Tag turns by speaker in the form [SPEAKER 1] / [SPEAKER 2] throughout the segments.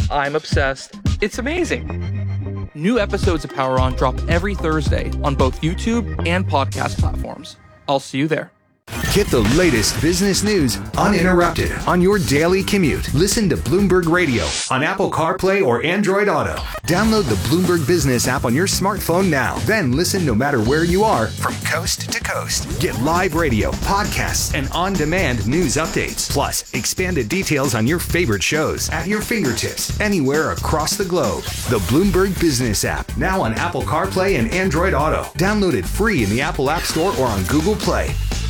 [SPEAKER 1] I'm obsessed. It's amazing. New episodes of Power On drop every Thursday on both YouTube and podcast platforms. I'll see you there.
[SPEAKER 2] Get the latest business news uninterrupted on your daily commute. Listen to Bloomberg Radio on Apple CarPlay or Android Auto. Download the Bloomberg Business app on your smartphone now. Then listen no matter where you are from coast to coast. Get live radio, podcasts, and on-demand news updates. Plus, expanded details on your favorite shows at your fingertips anywhere across the globe. The Bloomberg Business app, now on Apple CarPlay and Android Auto. Download it free in the Apple App Store or on Google Play.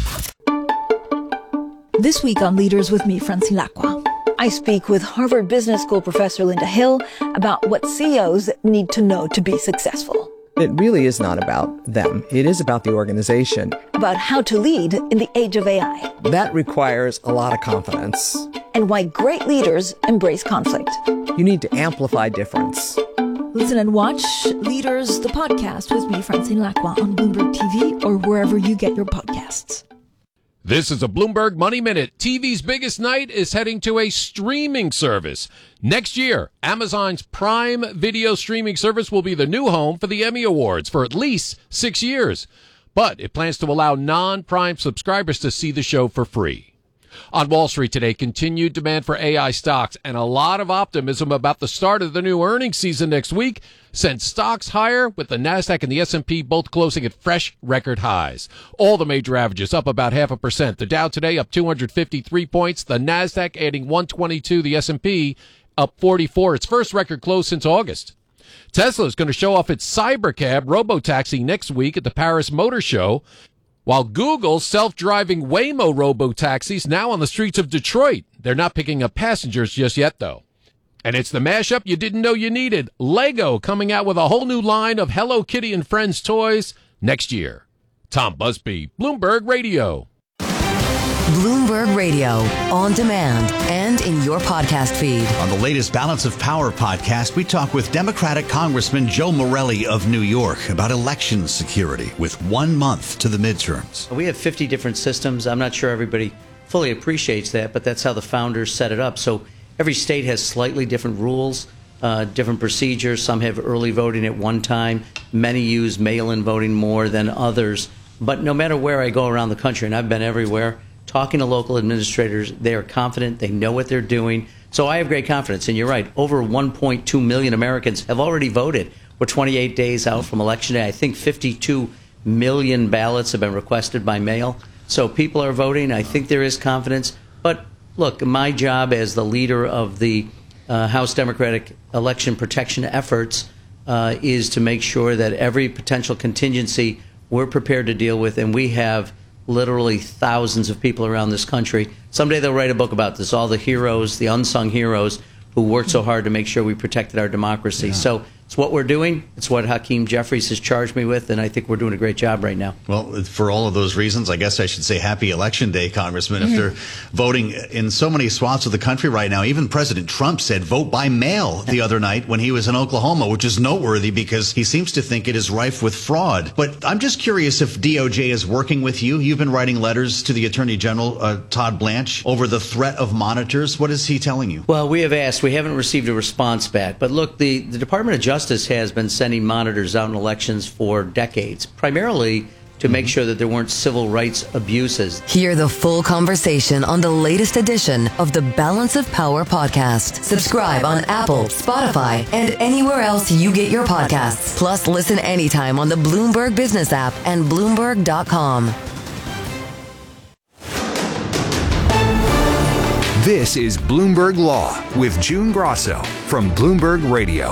[SPEAKER 3] This week on Leaders with me, Francine Lacqua, I speak with Harvard Business School professor Linda Hill about what CEOs need to know to be successful.
[SPEAKER 4] It really is not about them. It is about the organization.
[SPEAKER 3] About how to lead in the age of AI.
[SPEAKER 4] That requires a lot of confidence.
[SPEAKER 3] And why great leaders embrace conflict.
[SPEAKER 4] You need to amplify difference.
[SPEAKER 3] Listen and watch Leaders, the podcast with me, Francine Lacqua, on Bloomberg TV or wherever you get your podcasts.
[SPEAKER 5] This is a Bloomberg Money Minute. TV's biggest night is heading to a streaming service. Next year, Amazon's Prime Video streaming service will be the new home for the Emmy Awards for at least 6 years. But it plans to allow non-Prime subscribers to see the show for free. On Wall Street today, continued demand for AI stocks and a lot of optimism about the start of the new earnings season next week sent stocks higher, with the Nasdaq and the S&P both closing at fresh record highs. All the major averages up about 0.5%. The Dow today up 253 points, the Nasdaq adding 122, the S&P up 44, its first record close since August. Tesla is going to show off its Cybercab robotaxi next week at the Paris Motor Show, while Google's self-driving Waymo robo-taxis now on the streets of Detroit. They're not picking up passengers just yet, though. And it's the mashup you didn't know you needed. Lego coming out with a whole new line of Hello Kitty and Friends toys next year. Tom Busby, Bloomberg Radio.
[SPEAKER 6] Bloomberg Radio, on demand and in your podcast feed.
[SPEAKER 7] On the latest Balance of Power podcast, we talk with Democratic Congressman Joe Morelli of New York about election security with 1 month to the midterms.
[SPEAKER 8] We have 50 different systems. I'm not sure everybody fully appreciates that, but that's how the founders set it up. So every state has slightly different rules, different procedures. Some have early voting at one time. Many use mail-in voting more than others. But no matter where I go around the country, and I've been everywhere, talking to local administrators, they are confident, they know what they're doing. So I have great confidence. And you're right, over 1.2 million Americans have already voted. We're 28 days out from Election Day. I think 52 million ballots have been requested by mail. So people are voting. I think there is confidence. But look, my job as the leader of the House Democratic election protection efforts is to make sure that every potential contingency we're prepared to deal with, and we have literally thousands of people around this country. Someday they'll write a book about this, all the heroes, the unsung heroes who worked so hard to make sure we protected our democracy. Yeah. So it's what we're doing. It's what Hakeem Jeffries has charged me with, and I think we're doing a great job right now.
[SPEAKER 7] Well, for all of those reasons, I guess I should say happy Election Day, Congressman. If they're voting in so many swaths of the country right now, even President Trump said vote by mail the other night when he was in Oklahoma, which is noteworthy because he seems to think it is rife with fraud. But I'm just curious if DOJ is working with you. You've been writing letters to the Attorney General, Todd Blanche, over the threat of monitors. What is he telling you?
[SPEAKER 8] Well, we have asked. We haven't received a response back. But look, the Department of Justice has been sending monitors out in elections for decades, primarily to make sure that there weren't civil rights abuses.
[SPEAKER 6] Hear the full conversation on the latest edition of the Balance of Power podcast. Subscribe on Apple, Spotify, and anywhere else you get your podcasts. Plus, listen anytime on the Bloomberg Business app and Bloomberg.com.
[SPEAKER 2] This is Bloomberg Law with June Grasso from Bloomberg Radio.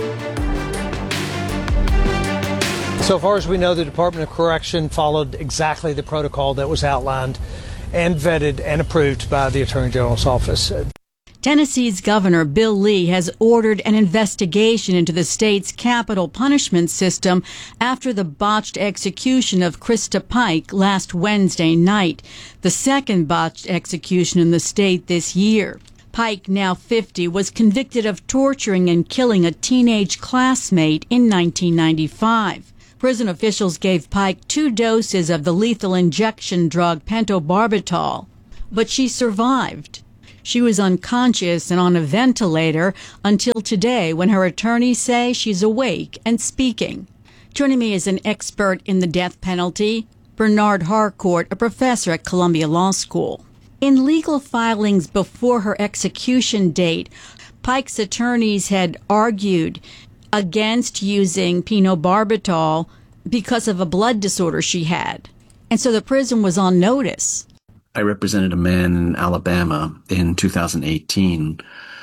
[SPEAKER 9] So far as we know, the Department of Correction followed exactly the protocol that was outlined and vetted and approved by the Attorney General's office.
[SPEAKER 10] Tennessee's Governor Bill Lee has ordered an investigation into the state's capital punishment system after the botched execution of Krista Pike last Wednesday night, the second botched execution in the state this year. Pike, now 50, was convicted of torturing and killing a teenage classmate in 1995. Prison officials gave Pike 2 doses of the lethal injection drug pentobarbital, but she survived. She was unconscious and on a ventilator until today, when her attorneys say she's awake and speaking. Joining me is an expert in the death penalty, Bernard Harcourt, a professor at Columbia Law School. In legal filings before her execution date, Pike's attorneys had argued against using phenobarbital because of a blood disorder she had. And so the prison was on notice.
[SPEAKER 11] I represented a man in Alabama in 2018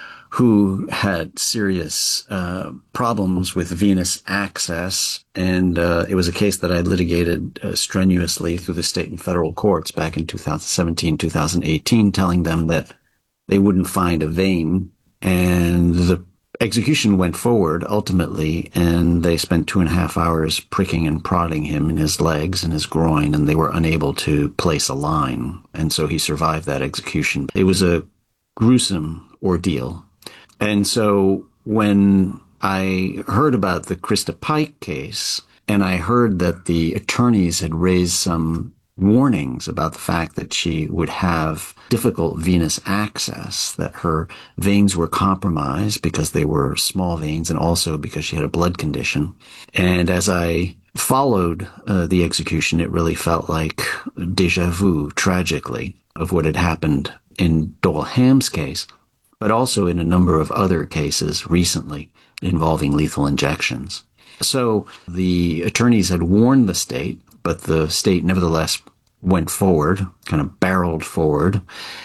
[SPEAKER 11] who had serious problems with venous access, and it was a case that I litigated strenuously through the state and federal courts back in 2017, 2018, telling them that they wouldn't find a vein, and the execution went forward ultimately, and they spent 2.5 hours pricking and prodding him in his legs and his groin, and they were unable to place a line, and so he survived that execution. It was a gruesome ordeal. And so when I heard about the Krista Pike case, and I heard that the attorneys had raised some warnings about the fact that she would have difficult venous access, that her veins were compromised because they were small veins and also because she had a blood condition. And as I followed the execution, it really felt like deja vu, tragically, of what had happened in Doyle Ham's case, but also in a number of other cases recently involving lethal injections. So the attorneys had warned the state, but the state nevertheless went forward, kind of barreled forward,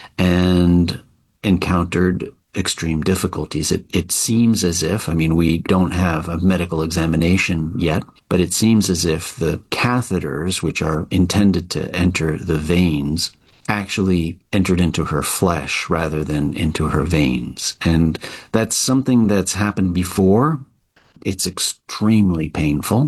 [SPEAKER 11] and encountered extreme difficulties. It seems as if, we don't have a medical examination yet, but it seems as if the catheters, which are intended to enter the veins, actually entered into her flesh rather than into her veins. And that's something that's happened before. It's extremely painful,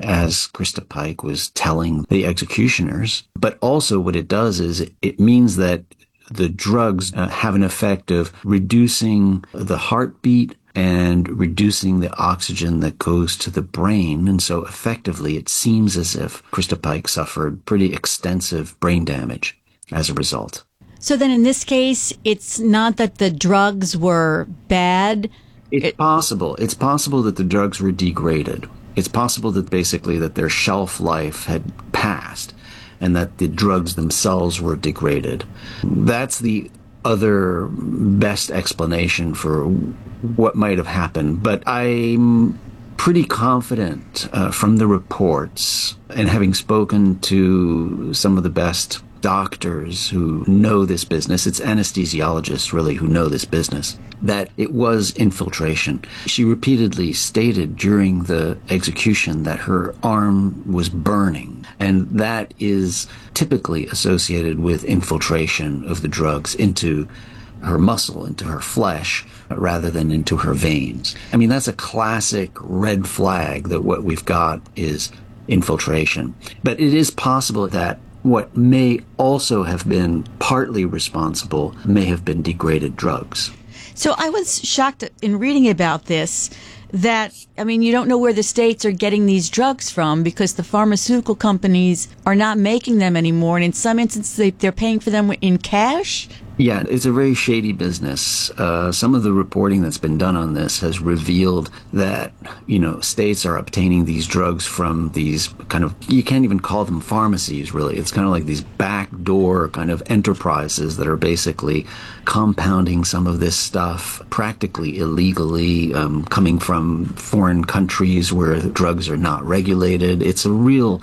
[SPEAKER 11] as Krista Pike was telling the executioners. But also what it does is it means that the drugs have an effect of reducing the heartbeat and reducing the oxygen that goes to the brain. And so effectively, it seems as if Krista Pike suffered pretty extensive brain damage as a result.
[SPEAKER 10] So then in this case, it's not that the drugs were bad?
[SPEAKER 11] It's possible. It's possible that the drugs were degraded. It's possible that basically that their shelf life had passed and that the drugs themselves were degraded. That's the other best explanation for what might have happened. But I'm pretty confident from the reports, and having spoken to some of the best doctors who know this business, it's anesthesiologists really who know this business, that it was infiltration. She repeatedly stated during the execution that her arm was burning, and that is typically associated with infiltration of the drugs into her muscle, into her flesh, rather than into her veins. That's a classic red flag that what we've got is infiltration. But it is possible that what may also have been partly responsible may have been degraded drugs.
[SPEAKER 10] So I was shocked in reading about this that, you don't know where the states are getting these drugs from because the pharmaceutical companies are not making them anymore. And in some instances, they're paying for them in cash.
[SPEAKER 11] Yeah, it's a very shady business. Some of the reporting that's been done on this has revealed that, states are obtaining these drugs from these kind of, you can't even call them pharmacies, really. It's kind of like these backdoor kind of enterprises that are basically compounding some of this stuff practically illegally, coming from foreign countries where the drugs are not regulated. It's a real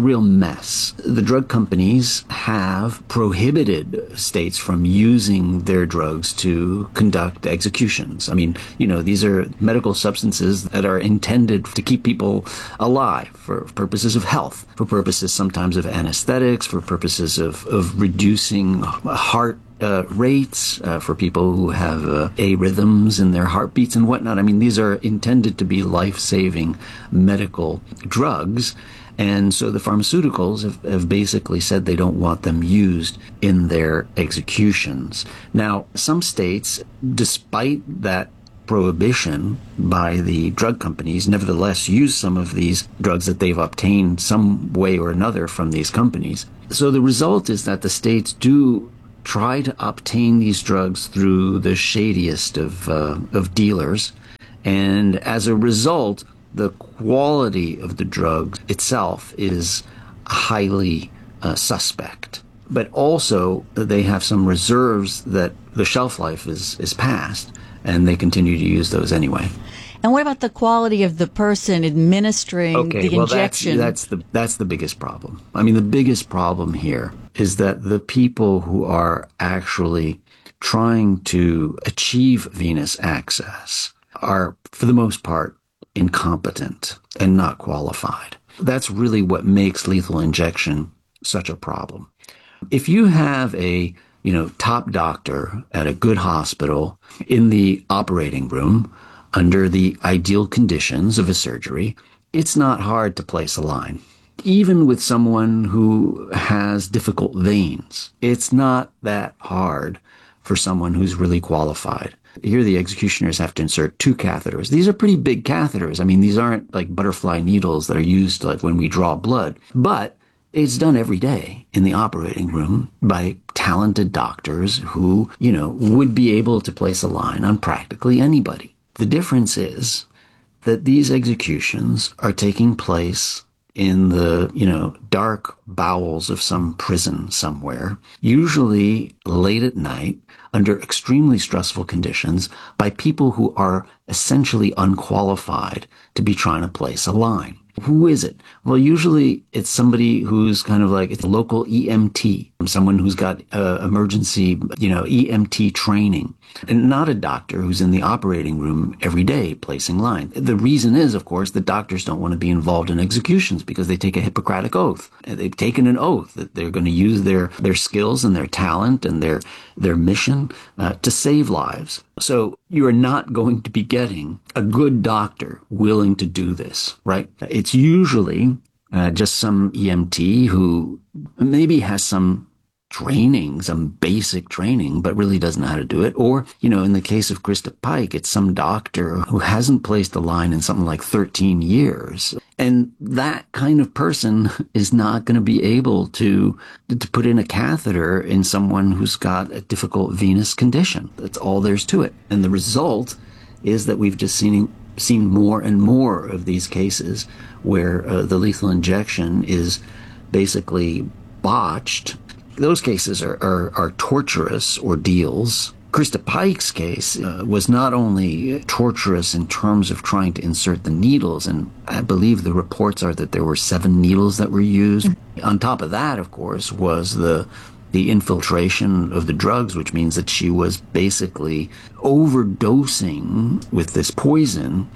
[SPEAKER 11] mess. The drug companies have prohibited states from using their drugs to conduct executions. These are medical substances that are intended to keep people alive for purposes of health, for purposes sometimes of anesthetics, for purposes of reducing heart rates, for people who have arrhythms in their heartbeats and whatnot. These are intended to be life-saving medical drugs. And so the pharmaceuticals have basically said they don't want them used in their executions. Now, some states, despite that prohibition by the drug companies, nevertheless use some of these drugs that they've obtained some way or another from these companies. So the result is that the states do try to obtain these drugs through the shadiest of dealers. And as a result, the quality of the drug itself is highly suspect. But also, they have some reserves that the shelf life is past, and they continue to use those anyway.
[SPEAKER 10] And what about the quality of the person administering the injection?
[SPEAKER 11] That's the biggest problem. I mean, the biggest problem here is that the people who are actually trying to achieve venous access are, for the most part, incompetent and not qualified. That's really what makes lethal injection such a problem. If you have a top doctor at a good hospital in the operating room under the ideal conditions of a surgery, it's not hard to place a line. Even with someone who has difficult veins, it's not that hard for someone who's really qualified. Here the executioners have to insert 2 catheters. These are pretty big catheters. I mean, these aren't like butterfly needles that are used like when we draw blood, but it's done every day in the operating room by talented doctors who, would be able to place a line on practically anybody. The difference is that these executions are taking place in the, dark bowels of some prison somewhere, usually late at night, under extremely stressful conditions, by people who are essentially unqualified to be trying to place a line. Who is it? Well, usually it's somebody who's kind of like, it's a local EMT, someone who's got emergency, EMT training, and not a doctor who's in the operating room every day placing line. The reason is, of course, that doctors don't want to be involved in executions because they take a Hippocratic oath. They've taken an oath that they're going to use their skills and their talent and their mission to save lives. So you are not going to be getting a good doctor willing to do this, right? It's usually just some EMT who maybe has some training, some basic training, but really doesn't know how to do it. Or, in the case of Krista Pike, it's some doctor who hasn't placed a line in something like 13 years. And that kind of person is not going to be able to put in a catheter in someone who's got a difficult venous condition. That's all there's to it. And the result is that we've just seen more and more of these cases where the lethal injection is basically botched. Those cases are torturous ordeals. Krista Pike's case was not only torturous in terms of trying to insert the needles, and I believe the reports are that there were 7 needles that were used. On top of that, of course, was the infiltration of the drugs, which means that she was basically overdosing with this poison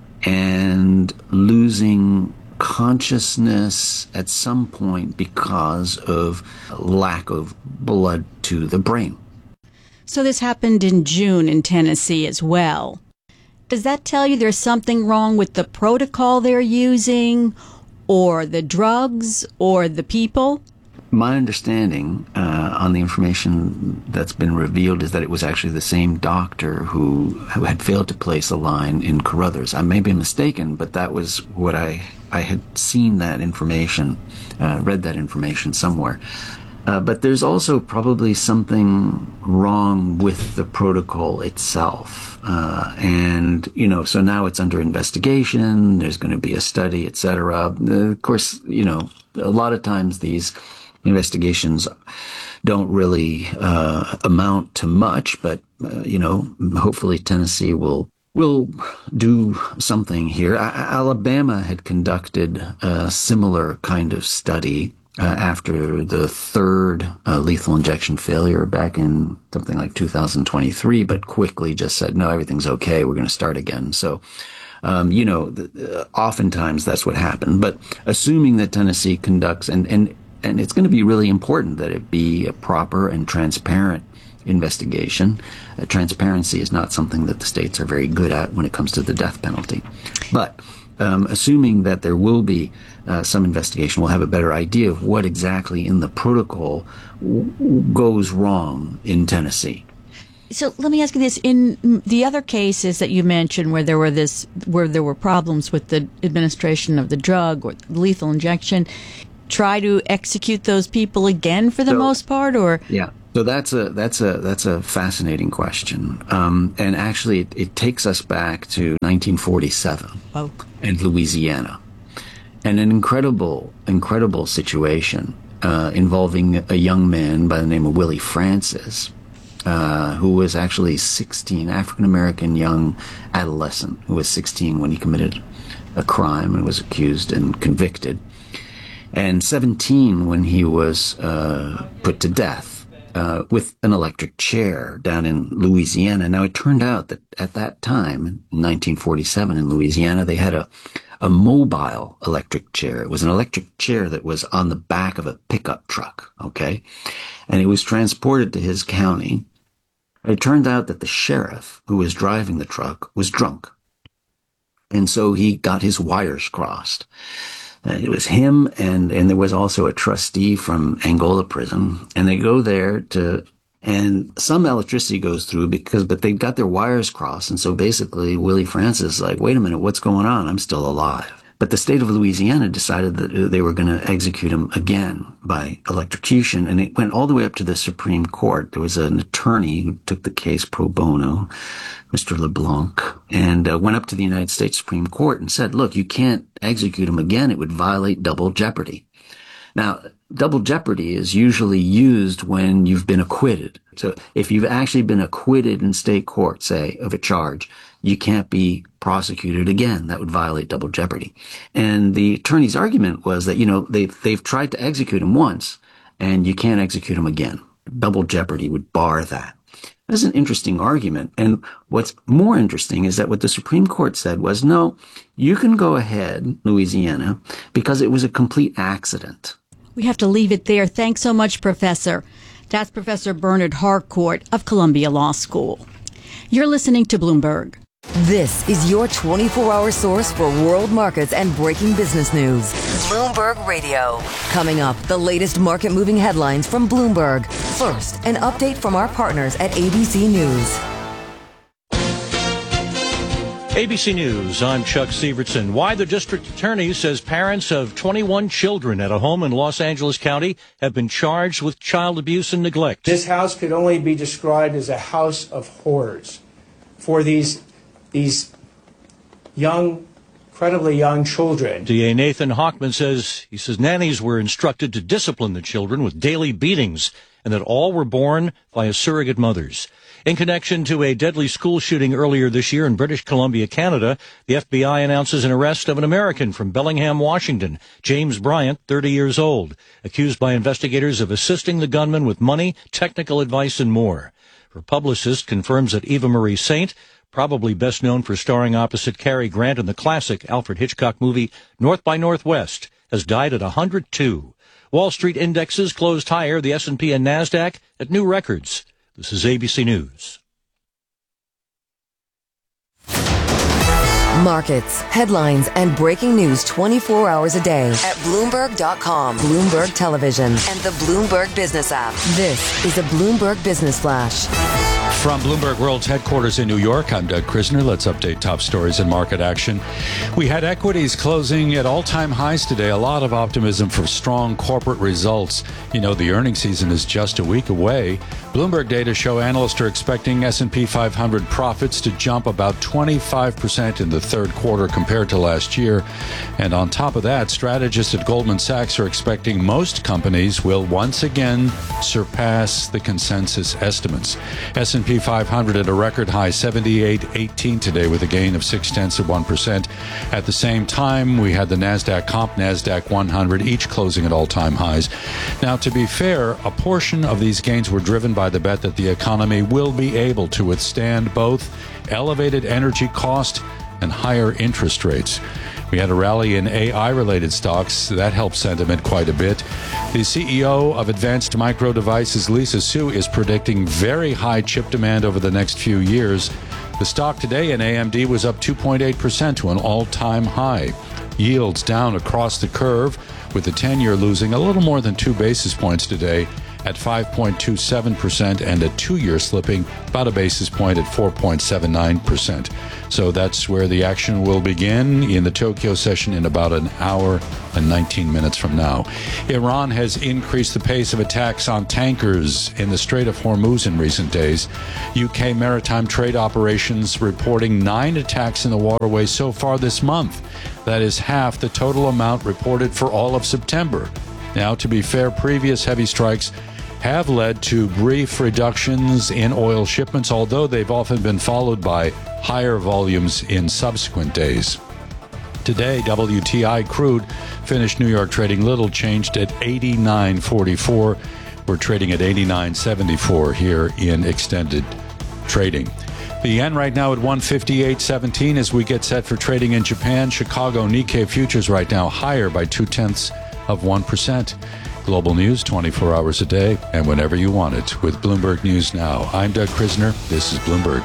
[SPEAKER 11] and losing consciousness at some point because of lack of blood to the brain.
[SPEAKER 10] So this happened in June in Tennessee as well. Does that tell you there's something wrong with the protocol they're using, or the drugs, or the people?
[SPEAKER 11] My understanding on the information that's been revealed is that it was actually the same doctor who had failed to place a line in Carruthers. I may be mistaken, but that was what I had seen that information, read that information somewhere. But there's also probably something wrong with the protocol itself. So now it's under investigation. There's going to be a study, et cetera. Of course, a lot of times these investigations don't really amount to much, but hopefully Tennessee will do something here. Alabama had conducted a similar kind of study after the 3rd lethal injection failure back in something like 2023, but quickly just said, no, everything's okay. We're going to start again. So, oftentimes that's what happened. But assuming that Tennessee conducts, and it's going to be really important that it be a proper and transparent investigation. Transparency is not something that the states are very good at when it comes to the death penalty. But assuming that there will be some investigation, we'll have a better idea of what exactly in the protocol goes wrong in Tennessee.
[SPEAKER 10] So let me ask you this: in the other cases that you mentioned, where there were problems with the administration of the drug or lethal injection, try to execute those people again for the most part, or
[SPEAKER 11] yeah. So that's a fascinating question, and actually it takes us back to 1947 in Louisiana, and an incredible situation involving a young man by the name of Willie Francis, who was actually 16, African-American young adolescent who was 16 when he committed a crime and was accused and convicted, and 17 when he was put to death with an electric chair down in Louisiana. Now, it turned out that at that time, in 1947 in Louisiana, they had a mobile electric chair. It was an electric chair that was on the back of a pickup truck, okay? And it was transported to his county. It turned out that the sheriff who was driving the truck was drunk. And so he got his wires crossed. It was him, and there was also a trustee from Angola prison, and they go there and some electricity goes through but they got their wires crossed, and so basically Willie Francis is like, wait a minute, what's going on? I'm still alive. But the state of Louisiana decided that they were going to execute him again by electrocution, and it went all the way up to the Supreme Court. There was an attorney who took the case pro bono, Mr. LeBlanc, and went up to the United States Supreme Court and said, look, you can't execute him again. It would violate double jeopardy. Now, double jeopardy is usually used when you've been acquitted. So if you've actually been acquitted in state court, say, of a charge, you can't be prosecuted again. That would violate double jeopardy. And the attorney's argument was that, they've tried to execute him once, and you can't execute him again. Double jeopardy would bar that. That's an interesting argument. And what's more interesting is that what the Supreme Court said was, no, you can go ahead, Louisiana, because it was a complete accident.
[SPEAKER 10] We have to leave it there. Thanks so much, Professor. That's Professor Bernard Harcourt of Columbia Law School. You're listening to Bloomberg.
[SPEAKER 6] This is your 24-hour source for world markets and breaking business news. Bloomberg Radio. Coming up, the latest market-moving headlines from Bloomberg. First, an update from our partners at ABC News.
[SPEAKER 12] ABC News, I'm Chuck Sievertson. Why the district attorney says parents of 21 children at a home in Los Angeles County have been charged with child abuse and neglect.
[SPEAKER 13] This house could only be described as a house of horrors for these young, incredibly young children.
[SPEAKER 12] DA Nathan Hochman says nannies were instructed to discipline the children with daily beatings and that all were born via surrogate mothers. In connection to a deadly school shooting earlier this year in British Columbia, Canada, the FBI announces an arrest of an American from Bellingham, Washington, James Bryant, 30 years old, accused by investigators of assisting the gunman with money, technical advice, and more. Her publicist confirms that Eva Marie Saint, probably best known for starring opposite Cary Grant in the classic Alfred Hitchcock movie North by Northwest, has died at 102. Wall Street indexes closed higher, the S&P and NASDAQ at new records. This is ABC News.
[SPEAKER 6] Markets, headlines, and breaking news 24 hours a day at Bloomberg.com, Bloomberg Television, and the Bloomberg Business app. This is a Bloomberg Business Flash.
[SPEAKER 5] From Bloomberg World's headquarters in New York, I'm Doug Krisner. Let's update top stories and market action. We had equities closing at all-time highs today. A lot of optimism for strong corporate results. The earnings season is just a week away. Bloomberg data show analysts are expecting S&P 500 profits to jump about 25% in the third quarter compared to last year. And on top of that, strategists at Goldman Sachs are expecting most companies will once again surpass the consensus estimates. S&P 500 at a record high 78.18 today with a gain of 0.6%. At the same time, we had the NASDAQ comp, NASDAQ 100, each closing at all-time highs. Now, to be fair, a portion of these gains were driven by the bet that the economy will be able to withstand both elevated energy cost and higher interest rates. We had a rally in AI-related stocks. That helped sentiment quite a bit. The CEO of Advanced Micro Devices, Lisa Su, is predicting very high chip demand over the next few years. The stock today in AMD was up 2.8% to an all-time high. Yields down across the curve, with the 10-year losing a little more than 2 basis points today
[SPEAKER 14] at 5.27% and a 2-year slipping about a basis point at 4.79%. So that's where the action will begin in the Tokyo session in about an hour and 19 minutes from now. Iran has increased the pace of attacks on tankers in the Strait of Hormuz in recent days. UK maritime trade operations reporting 9 attacks in the waterway so far this month. That is half the total amount reported for all of September. Now, to be fair, previous heavy strikes have led to brief reductions in oil shipments, although they've often been followed by higher volumes in subsequent days. Today, WTI crude finished New York trading little changed at $89.44. We're trading at $89.74 here in extended trading. The yen right now at 158.17 as we get set for trading in Japan. Chicago Nikkei futures right now higher by 0.2%. Global news 24 hours a day and whenever you want it with Bloomberg News Now. I'm Doug Krisner. This is Bloomberg.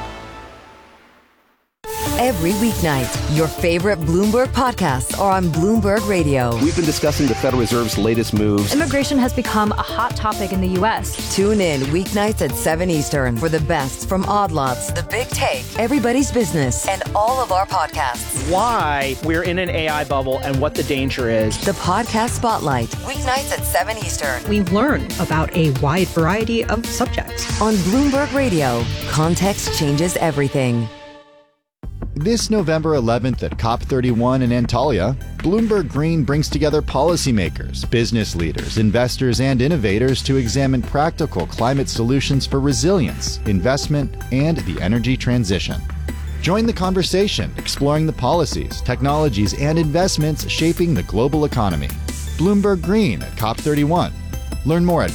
[SPEAKER 6] Every weeknight, your favorite Bloomberg podcasts are on Bloomberg Radio.
[SPEAKER 15] We've been discussing the Federal Reserve's latest moves.
[SPEAKER 16] Immigration has become a hot topic in the U.S.
[SPEAKER 6] Tune in weeknights at 7 Eastern for the best from Odd Lots, The Big Take, Everybody's Business, and all of our podcasts.
[SPEAKER 17] Why we're in an AI bubble and what the danger is.
[SPEAKER 6] The Podcast Spotlight, weeknights at 7 Eastern.
[SPEAKER 18] We learn about a wide variety of subjects.
[SPEAKER 6] On Bloomberg Radio, context changes everything.
[SPEAKER 19] This November 11th at COP31 in Antalya, Bloomberg Green brings together policymakers, business leaders, investors, and innovators to examine practical climate solutions for resilience, investment, and the energy transition. Join the conversation exploring the policies, technologies, and investments shaping the global economy. Bloomberg Green at COP31. Learn more at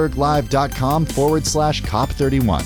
[SPEAKER 19] BloombergLive.com/COP31.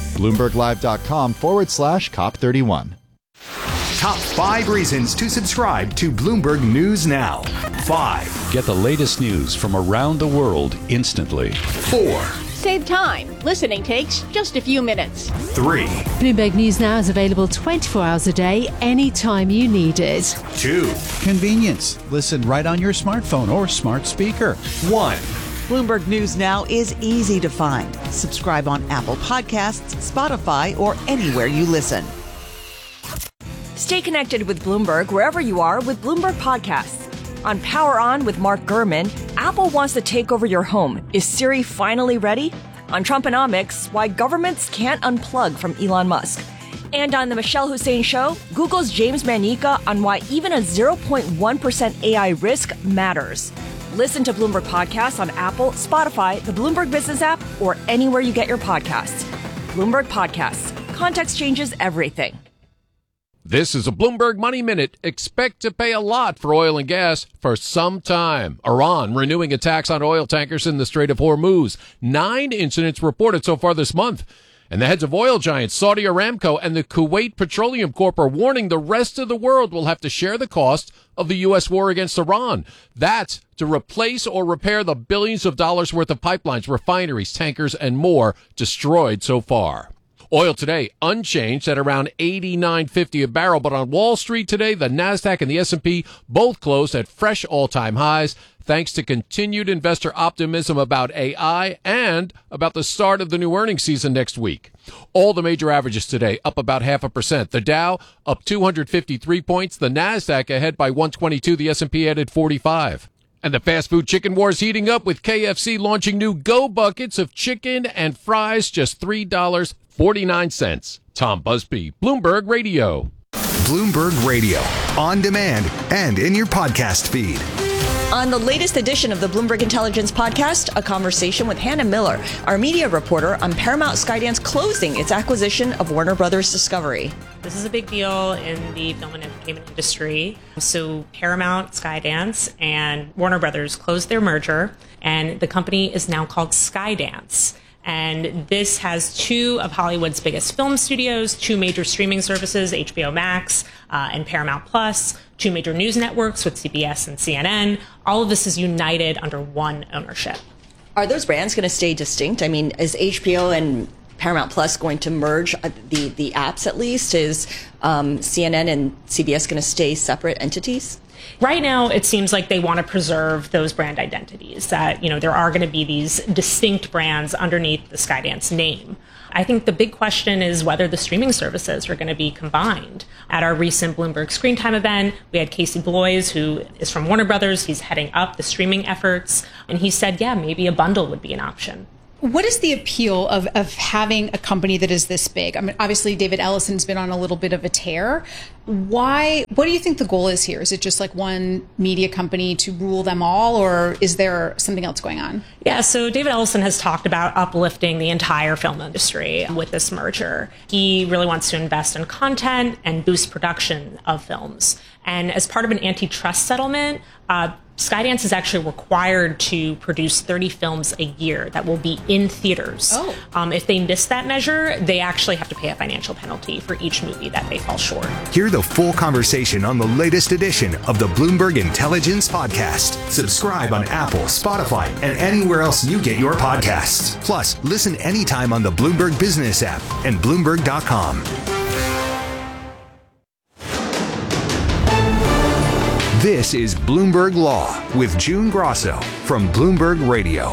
[SPEAKER 19] BloombergLive.com/COP31.
[SPEAKER 2] Top 5 reasons to subscribe to Bloomberg News Now. 5.
[SPEAKER 14] Get the latest news from around the world instantly.
[SPEAKER 2] 4.
[SPEAKER 20] Save time. Listening takes just a few minutes.
[SPEAKER 2] 3.
[SPEAKER 21] Bloomberg News Now is available 24 hours a day, anytime you need it.
[SPEAKER 2] 2.
[SPEAKER 22] Convenience. Listen right on your smartphone or smart speaker.
[SPEAKER 2] 1.
[SPEAKER 23] Bloomberg News Now is easy to find. Subscribe on Apple Podcasts, Spotify, or anywhere you listen.
[SPEAKER 24] Stay connected with Bloomberg wherever you are with Bloomberg Podcasts. On Power On with Mark Gurman, Apple wants to take over your home. Is Siri finally ready? On Trumponomics, why governments can't unplug from Elon Musk. And on The Michelle Hussein Show, Google's James Manica on why even a 0.1% AI risk matters. Listen to Bloomberg Podcasts on Apple, Spotify, the Bloomberg Business app, or anywhere you get your podcasts. Bloomberg Podcasts. Context changes everything.
[SPEAKER 5] This is a Bloomberg Money Minute. Expect to pay a lot for oil and gas for some time. Iran renewing attacks on oil tankers in the Strait of Hormuz. 9 incidents reported so far this month. And the heads of oil giants Saudi Aramco and the Kuwait Petroleum Corp are warning the rest of the world will have to share the cost of the U.S. war against Iran. That's to replace or repair the billions of dollars worth of pipelines, refineries, tankers, and more destroyed so far. Oil today unchanged at around $89.50 a barrel, but on Wall Street today, the Nasdaq and the S&P both closed at fresh all-time highs, thanks to continued investor optimism about AI and about the start of the new earnings season next week. All the major averages today up about 0.5%. The Dow up 253 points, the Nasdaq ahead by 122, the S&P added 45. And the fast food chicken war is heating up with KFC launching new Go Buckets of chicken and fries, just $3.49. Tom Busby, Bloomberg Radio.
[SPEAKER 2] Bloomberg Radio, on demand and in your podcast feed.
[SPEAKER 24] On the latest edition of the Bloomberg Intelligence Podcast, a conversation with Hannah Miller, our media reporter on Paramount Skydance closing its acquisition of Warner Brothers Discovery.
[SPEAKER 25] This is a big deal in the film and entertainment industry. So Paramount, Skydance, and Warner Brothers closed their merger, and the company is now called Skydance. And this has 2 of Hollywood's biggest film studios, 2 major streaming services, HBO Max and Paramount Plus, 2 major news networks with CBS and CNN. All of this is united under one ownership.
[SPEAKER 24] Are those brands going to stay distinct? I mean, is HBO and Paramount Plus going to merge the apps at least? Is CNN and CBS going to stay separate entities?
[SPEAKER 25] Right now, it seems like they want to preserve those brand identities, that, there are going to be these distinct brands underneath the Skydance name. I think the big question is whether the streaming services are going to be combined. At our recent Bloomberg Screen Time event, we had Casey Bloys, who is from Warner Brothers. He's heading up the streaming efforts. And he said, yeah, maybe a bundle would be an option.
[SPEAKER 1] What is the appeal of having a company that is this big? I mean, obviously, David Ellison's been on a little bit of a tear. What do you think the goal is here? Is it just like one media company to rule them all, or is there something else going on?
[SPEAKER 25] Yeah, so David Ellison has talked about uplifting the entire film industry with this merger. He really wants to invest in content and boost production of films. And as part of an antitrust settlement, Skydance is actually required to produce 30 films a year that will be in theaters. If they miss that measure, they actually have to pay a financial penalty for each movie that they fall short.
[SPEAKER 2] Hear the full conversation on the latest edition of the Bloomberg Intelligence Podcast. Subscribe on Apple, Spotify, and anywhere else you get your podcasts. Plus, listen anytime on the Bloomberg Business app and Bloomberg.com. This is Bloomberg Law with June Grosso from Bloomberg Radio.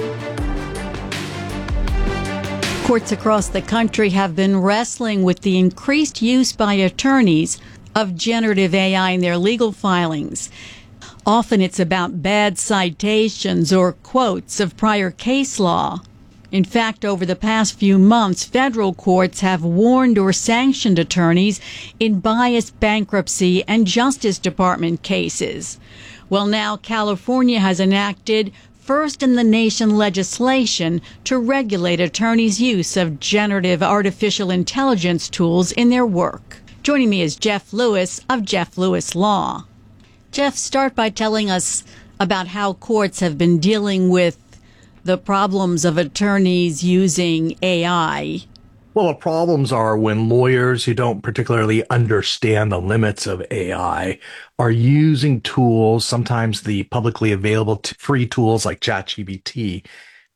[SPEAKER 10] Courts across the country have been wrestling with the increased use by attorneys of generative AI in their legal filings. Often it's about bad citations or quotes of prior case law. In fact, over the past few months, federal courts have warned or sanctioned attorneys in biased bankruptcy and Justice Department cases. Well, now California has enacted first-in-the-nation legislation to regulate attorneys' use of generative artificial intelligence tools in their work. Joining me is Jeff Lewis of Jeff Lewis Law. Jeff, start by telling us about how courts have been dealing with the problems of attorneys using AI.
[SPEAKER 3] Well, the problems are when lawyers who don't particularly understand the limits of AI are using tools, sometimes the publicly available free tools like ChatGPT,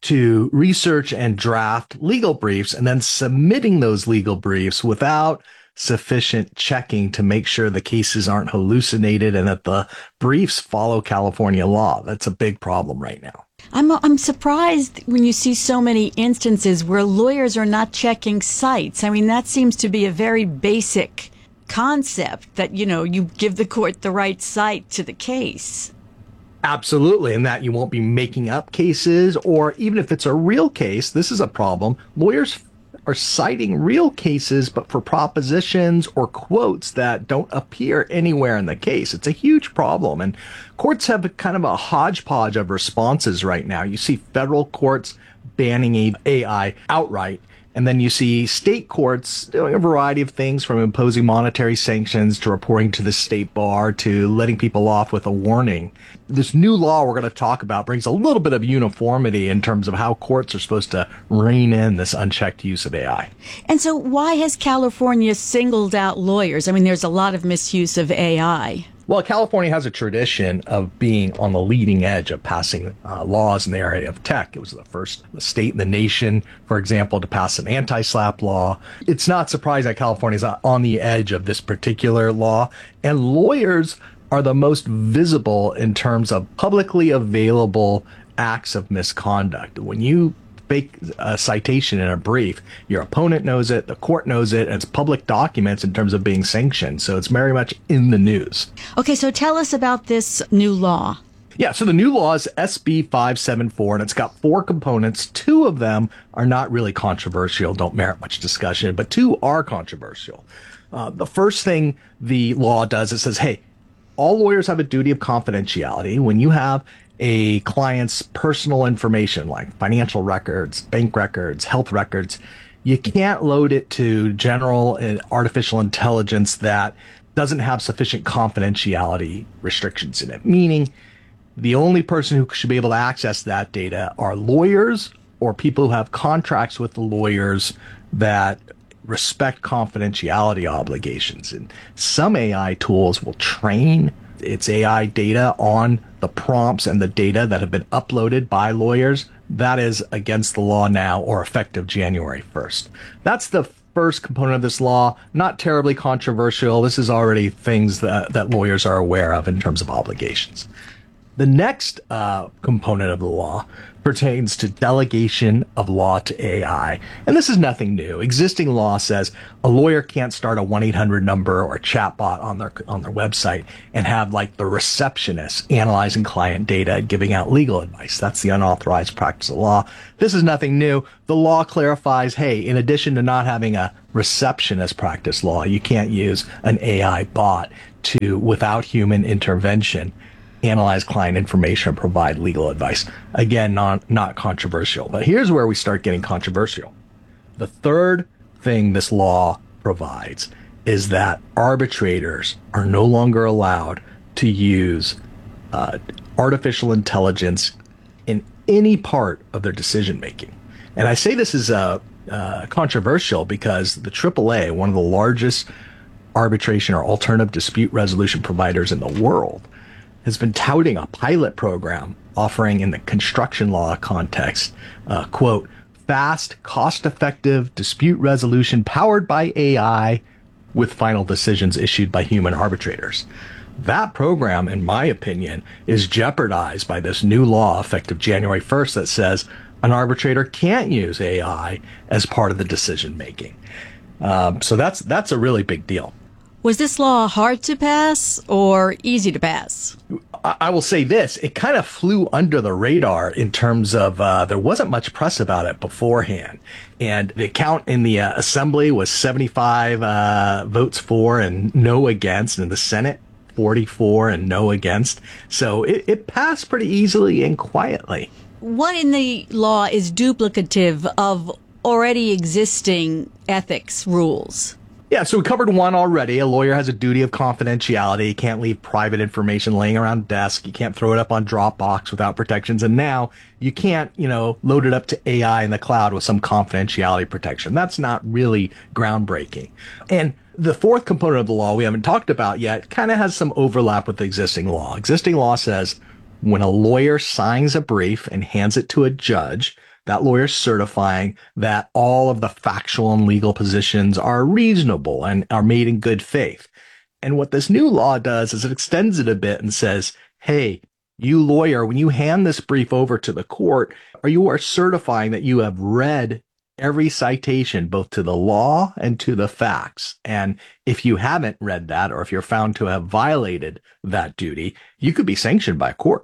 [SPEAKER 3] to research and draft legal briefs and then submitting those legal briefs without sufficient checking to make sure the cases aren't hallucinated and that the briefs follow California law. That's a big problem right now.
[SPEAKER 10] I'm surprised when you see so many instances where lawyers are not checking cites. I mean, that seems to be a very basic concept that, you give the court the right cite to the case.
[SPEAKER 3] Absolutely. And that you won't be making up cases, or even if it's a real case, this is a problem. Lawyers are citing real cases, but for propositions or quotes that don't appear anywhere in the case. It's a huge problem. And courts have kind of a hodgepodge of responses right now. You see federal courts banning AI outright. And then you see state courts doing a variety of things, from imposing monetary sanctions to reporting to the state bar to letting people off with a warning. This new law we're going to talk about brings a little bit of uniformity in terms of how courts are supposed to rein in this unchecked use of AI.
[SPEAKER 10] And so why has California singled out lawyers? I mean, there's a lot of misuse of AI.
[SPEAKER 3] Well, California has a tradition of being on the leading edge of passing laws in the area of tech. It was the first state in the nation, for example, to pass an anti-SLAPP law. It's not surprising that California is on the edge of this particular law. And lawyers are the most visible in terms of publicly available acts of misconduct. When you fake a citation in a brief, your opponent knows it, the court knows it, and it's public documents in terms of being sanctioned. So it's very much in the news.
[SPEAKER 10] Okay, so tell us about this new law.
[SPEAKER 3] Yeah, so the new law is SB 574, and it's got 4 components. 2 of them are not really controversial, don't merit much discussion, but 2 are controversial. The first thing the law does, it says, hey, all lawyers have a duty of confidentiality. When you have a client's personal information like financial records, bank records, health records, you can't load it to general and artificial intelligence that doesn't have sufficient confidentiality restrictions in it. Meaning the only person who should be able to access that data are lawyers or people who have contracts with the lawyers that respect confidentiality obligations. And some AI tools will train its AI data on the prompts and the data that have been uploaded by lawyers. That is against the law now, or effective January 1st. That's the first component of this law, not terribly controversial. This is already things that lawyers are aware of in terms of obligations. The next component of the law pertains to delegation of law to AI. And this is nothing new. Existing law says a lawyer can't start a 1-800 number or a chatbot on their website and have like the receptionist analyzing client data and giving out legal advice. That's the unauthorized practice of law. This is nothing new. The law clarifies, hey, in addition to not having a receptionist practice law, you can't use an AI bot to, without human intervention, analyze client information and provide legal advice. Again, not controversial. But here's where we start getting controversial. The third thing this law provides is that arbitrators are no longer allowed to use artificial intelligence in any part of their decision making. And I say this is controversial because the AAA, one of the largest arbitration or alternative dispute resolution providers in the world, has been touting a pilot program offering in the construction law context, quote, fast, cost-effective dispute resolution powered by AI with final decisions issued by human arbitrators. That program, in my opinion, is jeopardized by this new law effective January 1st that says an arbitrator can't use AI as part of the decision making. So that's a really big deal.
[SPEAKER 10] Was this law hard to pass or easy to pass?
[SPEAKER 3] I will say this, it kind of flew under the radar in terms of there wasn't much press about it beforehand. And the count in the Assembly was 75 votes for and no against, and in the Senate, 44 and no against. So it passed pretty easily and quietly.
[SPEAKER 10] What in the law is duplicative of already existing ethics rules?
[SPEAKER 3] Yeah, so we covered one already. A lawyer has a duty of confidentiality. You can't leave private information laying around a desk. You can't throw it up on Dropbox without protections. And now you can't, load it up to AI in the cloud with some confidentiality protection. That's not really groundbreaking. And the fourth component of the law we haven't talked about yet kind of has some overlap with the existing law. Existing law says when a lawyer signs a brief and hands it to a judge, that lawyer's certifying that all of the factual and legal positions are reasonable and are made in good faith. And what this new law does is it extends it a bit and says, hey, you lawyer, when you hand this brief over to the court, you are certifying that you have read every citation, both to the law and to the facts. And if you haven't read that, or if you're found to have violated that duty, you could be sanctioned by a court.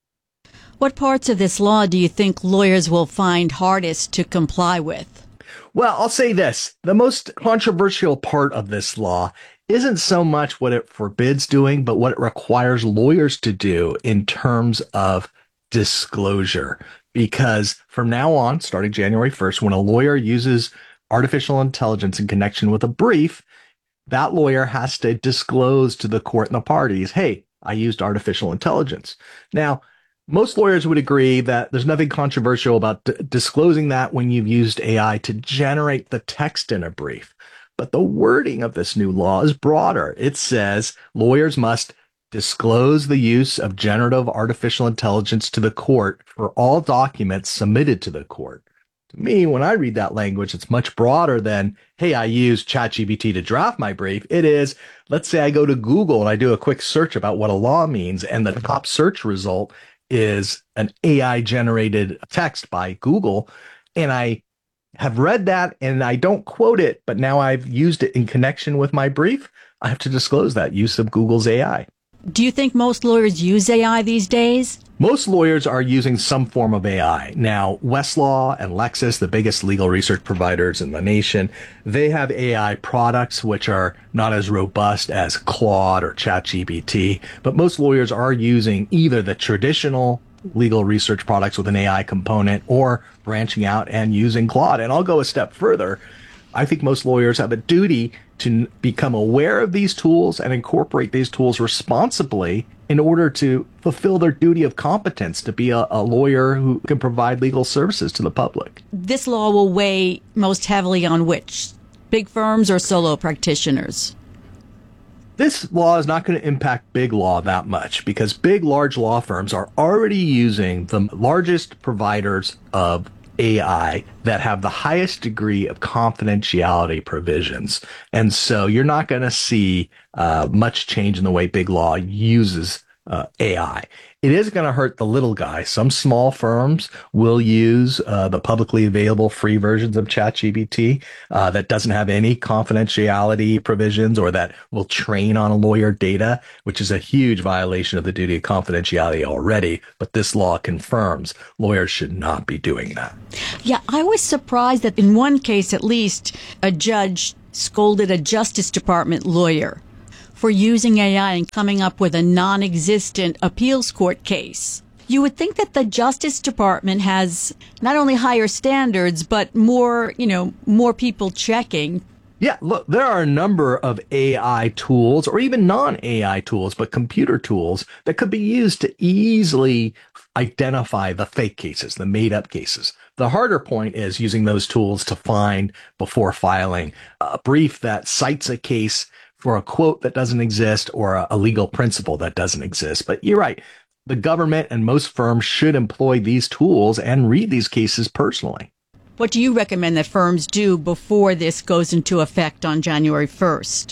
[SPEAKER 10] What parts of this law do you think lawyers will find hardest to comply with?
[SPEAKER 3] Well, I'll say this. The most controversial part of this law isn't so much what it forbids doing, but what it requires lawyers to do in terms of disclosure. Because from now on, starting January 1st, when a lawyer uses artificial intelligence in connection with a brief, that lawyer has to disclose to the court and the parties, hey, I used artificial intelligence. Now, most lawyers would agree that there's nothing controversial about disclosing that when you've used AI to generate the text in a brief. But the wording of this new law is broader. It says lawyers must disclose the use of generative artificial intelligence to the court for all documents submitted to the court. To me, when I read that language, it's much broader than, hey, I used ChatGPT to draft my brief. It is, let's say I go to Google and I do a quick search about what a law means, and the top search result is an AI generated text by Google. And I have read that and I don't quote it, but now I've used it in connection with my brief. I have to disclose that use of Google's AI.
[SPEAKER 10] Do you think most lawyers use AI these days?
[SPEAKER 3] Most lawyers are using some form of AI. Now, Westlaw and Lexis, the biggest legal research providers in the nation, they have AI products which are not as robust as Claude or ChatGPT, but most lawyers are using either the traditional legal research products with an AI component or branching out and using Claude. And I'll go a step further. I think most lawyers have a duty to become aware of these tools and incorporate these tools responsibly in order to fulfill their duty of competence to be a lawyer who can provide legal services to the public.
[SPEAKER 10] This law will weigh most heavily on which? Big firms or solo practitioners?
[SPEAKER 3] This law is not going to impact big law that much because large law firms are already using the largest providers of AI that have the highest degree of confidentiality provisions. And so you're not going to see much change in the way big law uses AI. It is going to hurt the little guy. Some small firms will use the publicly available free versions of ChatGPT that doesn't have any confidentiality provisions or that will train on lawyer data, which is a huge violation of the duty of confidentiality already. But this law confirms lawyers should not be doing that.
[SPEAKER 10] Yeah, I was surprised that in one case, at least, a judge scolded a Justice Department lawyer for using AI and coming up with a non-existent appeals court case. You would think that the Justice Department has not only higher standards, but more people checking.
[SPEAKER 3] Yeah, look, there are a number of AI tools or even non-AI tools, but computer tools that could be used to easily identify the fake cases, the made-up cases. The harder point is using those tools to find, before filing, a brief that cites a case for a quote that doesn't exist or a legal principle that doesn't exist. But you're right. The government and most firms should employ these tools and read these cases personally.
[SPEAKER 10] What do you recommend that firms do before this goes into effect on January 1st?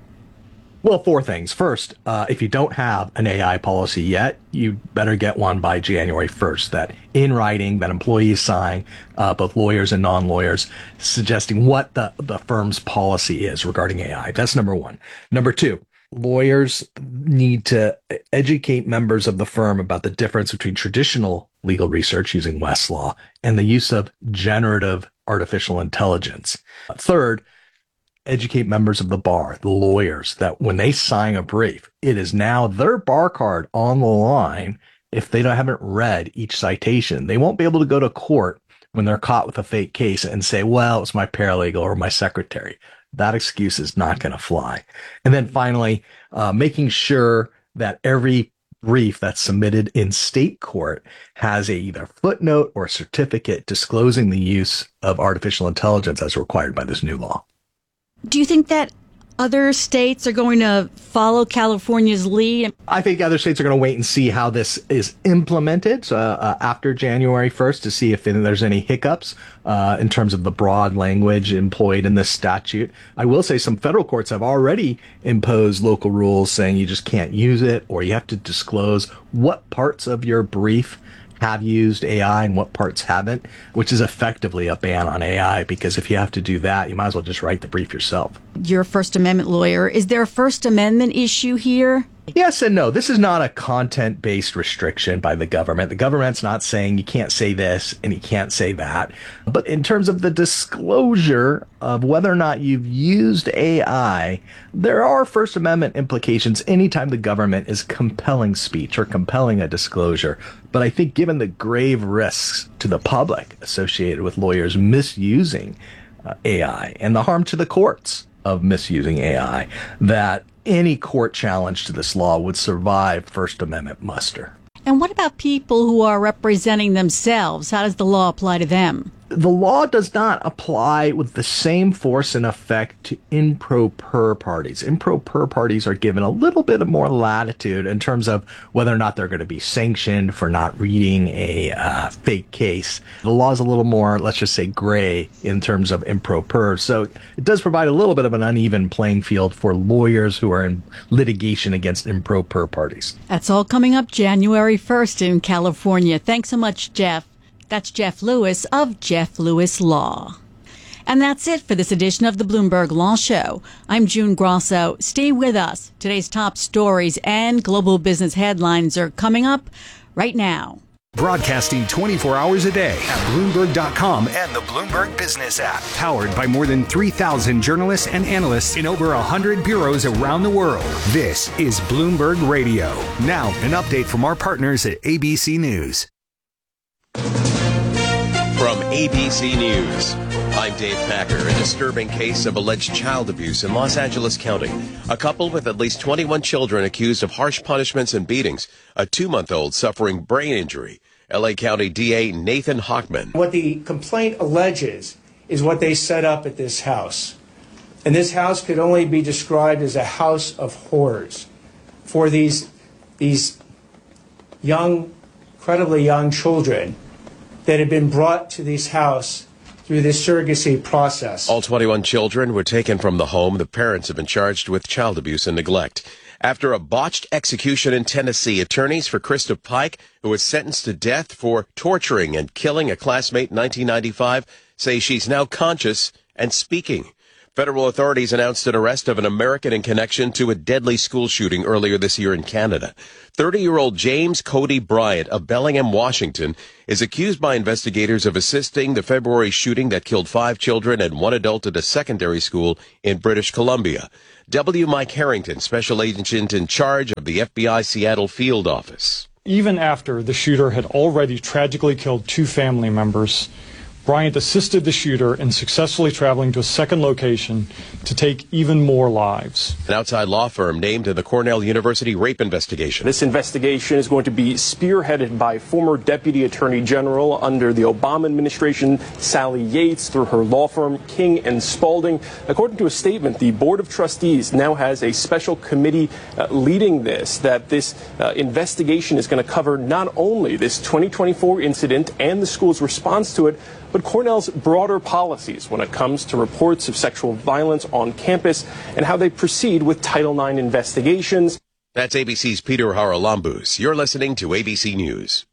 [SPEAKER 3] Well, 4 things. First, if you don't have an AI policy yet, you better get one by January 1st, that in writing, that employees sign, both lawyers and non-lawyers, suggesting what the firm's policy is regarding AI. That's number 1. Number 2, lawyers need to educate members of the firm about the difference between traditional legal research using Westlaw and the use of generative artificial intelligence. Third, educate members of the bar, the lawyers, that when they sign a brief, it is now their bar card on the line. If they haven't read each citation, they won't be able to go to court when they're caught with a fake case and say, well, it's my paralegal or my secretary. That excuse is not going to fly. And then finally, making sure that every brief that's submitted in state court has a either footnote or certificate disclosing the use of artificial intelligence as required by this new law.
[SPEAKER 10] Do you think that other states are going to follow California's lead?
[SPEAKER 3] I think other states are going to wait and see how this is implemented after January 1st to see if there's any hiccups in terms of the broad language employed in this statute. I will say some federal courts have already imposed local rules saying you just can't use it, or you have to disclose what parts of your brief have used AI and what parts haven't, which is effectively a ban on AI, because if you have to do that, you might as well just write the brief yourself.
[SPEAKER 10] You're a First Amendment lawyer. Is there a First Amendment issue here?
[SPEAKER 3] Yes and no. This is not a content-based restriction by the government. The government's not saying you can't say this and you can't say that. But in terms of the disclosure of whether or not you've used AI, there are First Amendment implications anytime the government is compelling speech or compelling a disclosure. But I think given the grave risks to the public associated with lawyers misusing AI and the harm to the courts of misusing AI, that any court challenge to this law would survive First Amendment muster.
[SPEAKER 10] And what about people who are representing themselves? How does the law apply to them?
[SPEAKER 3] The law does not apply with the same force and effect to improper parties. Improper parties are given a little bit of more latitude in terms of whether or not they're going to be sanctioned for not reading a fake case. The law is a little more, let's just say, gray in terms of improper. So it does provide a little bit of an uneven playing field for lawyers who are in litigation against improper parties.
[SPEAKER 10] That's all coming up January 1st in California. Thanks so much, Jeff. That's Jeff Lewis of Jeff Lewis Law. And that's it for this edition of the Bloomberg Law Show. I'm June Grosso. Stay with us. Today's top stories and global business headlines are coming up right now.
[SPEAKER 2] Broadcasting 24 hours a day at Bloomberg.com and the Bloomberg Business app. Powered by more than 3,000 journalists and analysts in over 100 bureaus around the world. This is Bloomberg Radio. Now, an update from our partners at ABC News.
[SPEAKER 4] From ABC News, I'm Dave Packer. A disturbing case of alleged child abuse in Los Angeles County. A couple with at least 21 children accused of harsh punishments and beatings. A 2-month-old suffering brain injury. L.A. County DA Nathan Hochman.
[SPEAKER 13] What the complaint alleges is what they set up at this house. And this house could only be described as a house of horrors for these young, incredibly young children that had been brought to this house through this surrogacy process.
[SPEAKER 4] All 21 children were taken from the home. The parents have been charged with child abuse and neglect. After a botched execution in Tennessee, attorneys for Krista Pike, who was sentenced to death for torturing and killing a classmate in 1995, say she's now conscious and speaking. Federal authorities announced an arrest of an American in connection to a deadly school shooting earlier this year in Canada. 30-year-old James Cody Bryant of Bellingham, Washington, is accused by investigators of assisting the February shooting that killed 5 children and 1 adult at a secondary school in British Columbia. W. Mike Harrington, special agent in charge of the FBI Seattle field office.
[SPEAKER 7] Even after the shooter had already tragically killed 2 family members, Bryant assisted the shooter in successfully traveling to a second location to take even more lives.
[SPEAKER 4] An outside law firm named in the Cornell University rape investigation.
[SPEAKER 8] This investigation is going to be spearheaded by former Deputy Attorney General under the Obama administration, Sally Yates, through her law firm, King and Spalding. According to a statement, the Board of Trustees now has a special committee leading this, that this investigation is going to cover not only this 2024 incident and the school's response to it, but Cornell's broader policies when it comes to reports of sexual violence on campus and how they proceed with Title IX investigations.
[SPEAKER 4] That's ABC's Peter Haralambous. You're listening to ABC News.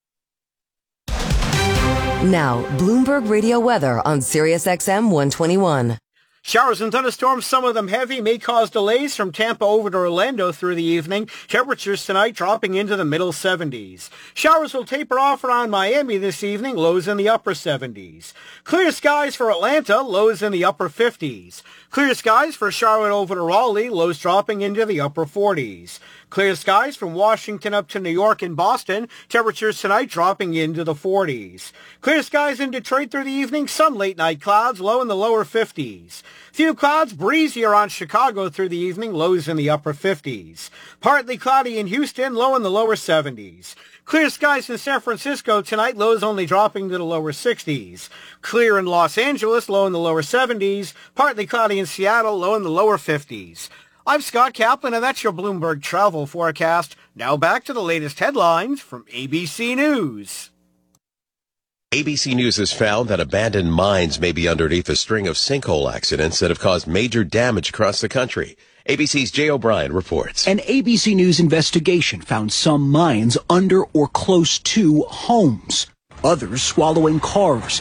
[SPEAKER 6] Now, Bloomberg Radio weather on SiriusXM 121.
[SPEAKER 9] Showers and thunderstorms, some of them heavy, may cause delays from Tampa over to Orlando through the evening. Temperatures tonight dropping into the middle 70s. Showers will taper off around Miami this evening, lows in the upper 70s. Clear skies for Atlanta, lows in the upper 50s. Clear skies for Charlotte over to Raleigh, lows dropping into the upper 40s. Clear skies from Washington up to New York and Boston, temperatures tonight dropping into the 40s. Clear skies in Detroit through the evening, some late night clouds, low in the lower 50s. Few clouds, breezy around Chicago through the evening, lows in the upper 50s. Partly cloudy in Houston, low in the lower 70s. Clear skies in San Francisco tonight, lows only dropping to the lower 60s. Clear in Los Angeles, low in the lower 70s. Partly cloudy in Seattle, low in the lower 50s. I'm Scott Kaplan, and that's your Bloomberg travel forecast. Now back to the latest headlines from ABC News.
[SPEAKER 4] ABC News has found that abandoned mines may be underneath a string of sinkhole accidents that have caused major damage across the country. ABC's Jay O'Brien reports.
[SPEAKER 11] An ABC News investigation found some mines under or close to homes, others swallowing cars,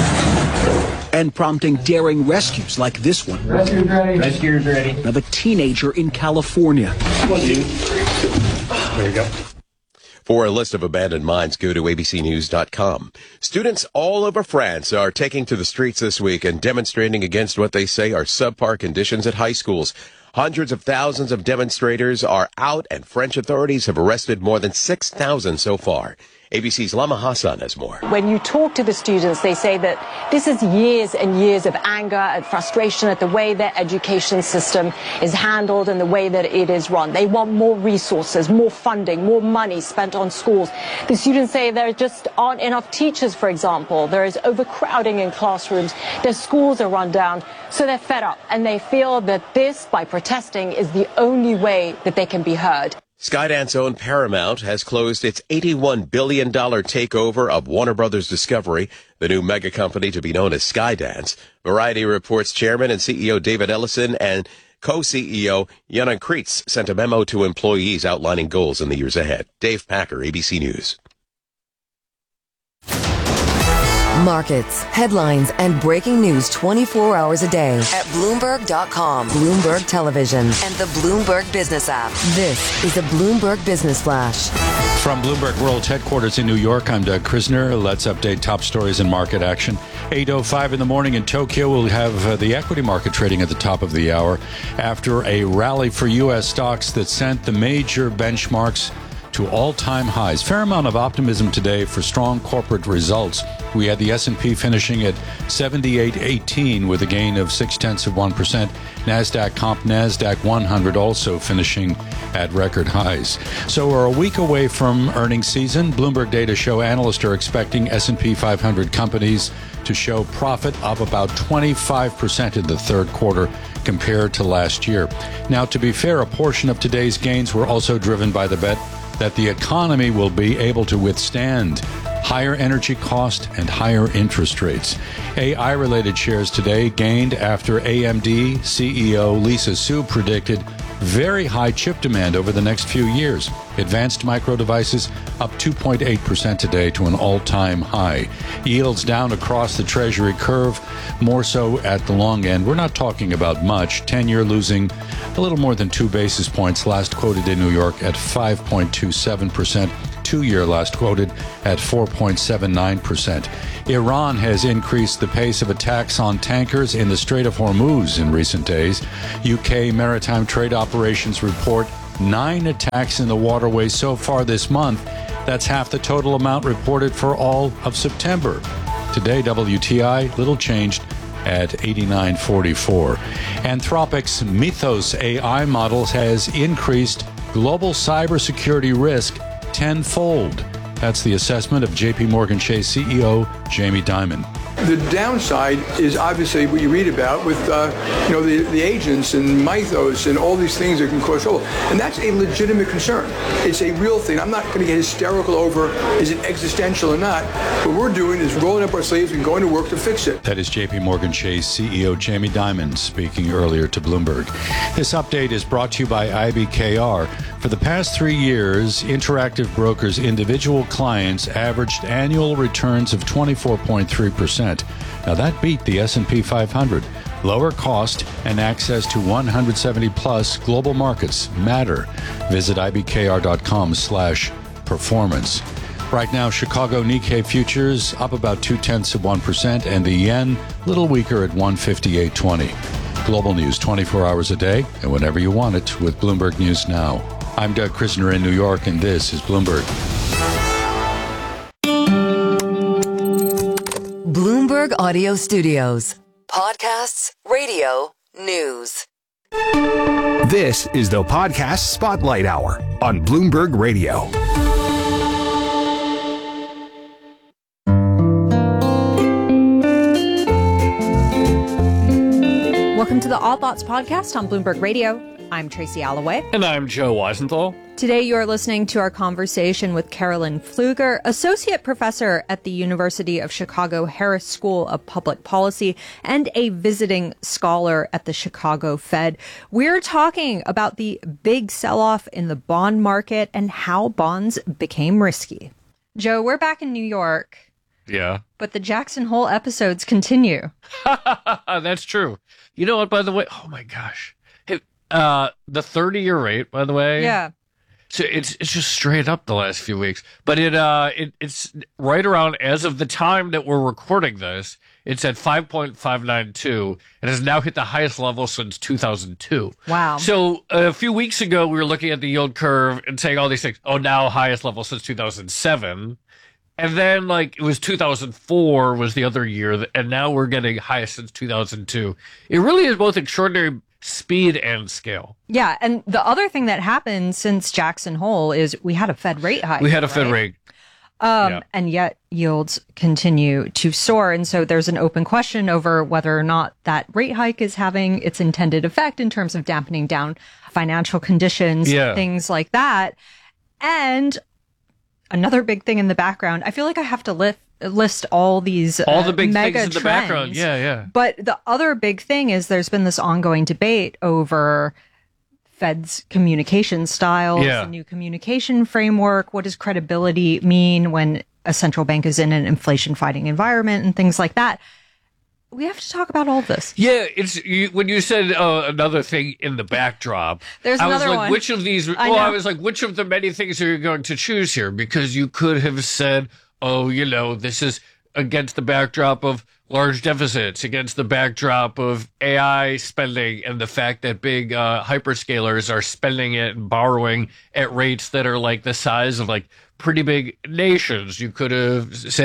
[SPEAKER 11] and prompting daring rescues like this one.
[SPEAKER 12] Rescuer's ready. Rescuer's ready.
[SPEAKER 11] Of a teenager in California.
[SPEAKER 4] There you go. For a list of abandoned mines, go to abcnews.com. Students all over France are taking to the streets this week and demonstrating against what they say are subpar conditions at high schools. Hundreds of thousands of demonstrators are out, and French authorities have arrested more than 6,000 so far. ABC's Lama Hassan has more.
[SPEAKER 26] When you talk to the students, they say that this is years and years of anger and frustration at the way their education system is handled and the way that it is run. They want more resources, more funding, more money spent on schools. The students say there just aren't enough teachers, for example. There is overcrowding in classrooms. Their schools are run down. So they're fed up, and they feel that this, by protesting, is the only way that they can be heard.
[SPEAKER 4] Skydance-owned Paramount has closed its $81 billion takeover of Warner Brothers Discovery, the new mega company to be known as Skydance. Variety reports Chairman and CEO David Ellison and co-CEO Yonah Kreitz sent a memo to employees outlining goals in the years ahead. Dave Packer, ABC News.
[SPEAKER 6] Markets, headlines, and breaking news 24 hours a day at Bloomberg.com, Bloomberg Television, and the Bloomberg Business app. This is a Bloomberg Business Flash.
[SPEAKER 14] From Bloomberg World Headquarters in New York, I'm Doug Krisner. Let's update top stories and market action. 8:05 in the morning in Tokyo, we'll have the equity market trading at the top of the hour after a rally for U.S. stocks that sent the major benchmarks to all-time highs. Fair amount of optimism today for strong corporate results. We had the S&P finishing at 78.18 with a gain of 0.6%. NASDAQ comp, NASDAQ 100 also finishing at record highs. So we're a week away from earnings season. Bloomberg data show analysts are expecting S&P 500 companies to show profit up about 25% in the third quarter compared to last year. Now, to be fair, a portion of today's gains were also driven by the bet that the economy will be able to withstand higher energy cost, and higher interest rates. AI-related shares today gained after AMD CEO Lisa Su predicted very high chip demand over the next few years. Advanced Micro Devices up 2.8% today to an all-time high. Yields down across the Treasury curve, more so at the long end. We're not talking about much. 10-year losing a little more than 2 basis points, last quoted in New York at 5.27%. 2-year last quoted at 4.79%. Iran has increased the pace of attacks on tankers in the Strait of Hormuz in recent days. UK Maritime Trade Operations report 9 attacks in the waterway so far this month. That's half the total amount reported for all of September. Today, WTI, little changed at 89.44. Anthropic's Mythos AI model has increased global cybersecurity risk tenfold. That's the assessment of JP Morgan Chase CEO Jamie Dimon.
[SPEAKER 15] The downside is obviously what you read about with, the agents and Mythos and all these things that can cause trouble. And that's a legitimate concern. It's a real thing. I'm not going to get hysterical over is it existential or not. What we're doing is rolling up our sleeves and going to work to fix it.
[SPEAKER 14] That is JP Morgan Chase CEO Jamie Dimon speaking earlier to Bloomberg. This update is brought to you by IBKR. For the past 3 years, Interactive Brokers' individual clients averaged annual returns of 24.3%. Now that beat the S&P 500. Lower cost and access to 170-plus global markets matter. Visit ibkr.com/performance. Right now, Chicago Nikkei futures up about 0.2%, and the yen a little weaker at 158.20. Global news 24 hours a day and whenever you want it with Bloomberg News Now. I'm Doug Krisner in New York, and this is Bloomberg.
[SPEAKER 6] Bloomberg Audio Studios. Podcasts, radio, news.
[SPEAKER 2] This is the Podcast Spotlight Hour on Bloomberg Radio.
[SPEAKER 16] Welcome to the All Thoughts Podcast on Bloomberg Radio. I'm Tracy Alloway.
[SPEAKER 17] And I'm Joe Weisenthal.
[SPEAKER 16] Today you are listening to our conversation with Carolyn Pfluger, Associate Professor at the University of Chicago Harris School of Public Policy and a visiting scholar at the Chicago Fed. We're talking about the big sell-off in the bond market and how bonds became risky. Joe, we're back in New York.
[SPEAKER 17] Yeah.
[SPEAKER 16] But the Jackson Hole episodes continue.
[SPEAKER 17] That's true. You know what, by the way? Oh, my gosh. Hey, the 30-year rate, by the way.
[SPEAKER 16] Yeah.
[SPEAKER 17] So it's just straight up the last few weeks. But it's right around, as of the time that we're recording this, it's at 5.592 and has now hit the highest level since 2002.
[SPEAKER 16] Wow.
[SPEAKER 17] So a few weeks ago, we were looking at the yield curve and saying all these things. Oh, now highest level since 2007. And then, it was 2004 was the other year, and now we're getting highest since 2002. It really is both extraordinary speed and scale.
[SPEAKER 16] Yeah, and the other thing that happened since Jackson Hole is we had a Fed rate hike.
[SPEAKER 17] We had a Fed rate.
[SPEAKER 16] And yet yields continue to soar. And so there's an open question over whether or not that rate hike is having its intended effect in terms of dampening down financial conditions, things like that. And another big thing in the background, I feel like I have to list all these
[SPEAKER 17] the big
[SPEAKER 16] mega
[SPEAKER 17] things in the background. Yeah.
[SPEAKER 16] But the other big thing is there's been this ongoing debate over Fed's communication styles, the new communication framework. What does credibility mean when a central bank is in an inflation-fighting environment and things like that? We have to talk about all this.
[SPEAKER 17] Yeah, when you said another thing in the backdrop,
[SPEAKER 16] There's another
[SPEAKER 17] I was like,
[SPEAKER 16] one.
[SPEAKER 17] which of these? I was like, which of the many things are you going to choose here? Because you could have said, this is against the backdrop of large deficits, against the backdrop of AI spending and the fact that big hyperscalers are spending it and borrowing at rates that are like the size of pretty big nations. You could have said